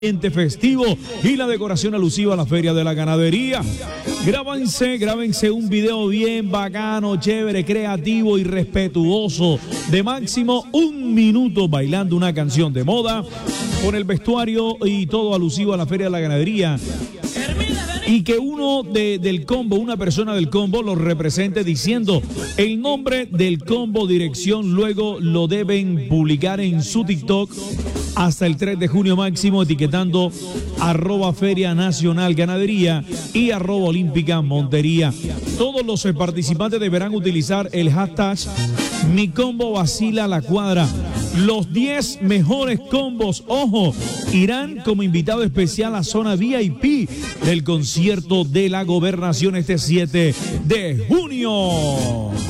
festivo y la decoración alusiva a la Feria de la Ganadería. Grábense un video bien bacano, chévere, creativo y respetuoso de máximo 1 minuto bailando una canción de moda con el vestuario y todo alusivo a la Feria de la Ganadería. Y que del combo, una persona del combo lo represente diciendo el nombre del combo dirección, luego lo deben publicar en su TikTok hasta el 3 de junio máximo, etiquetando @Feria Nacional Ganadería y @Olímpica Montería. Todos los participantes deberán utilizar el hashtag Mi Combo Vacila la Cuadra. Los 10 mejores combos, ojo, irán como invitado especial a zona VIP del concierto de la Gobernación este 7 de junio.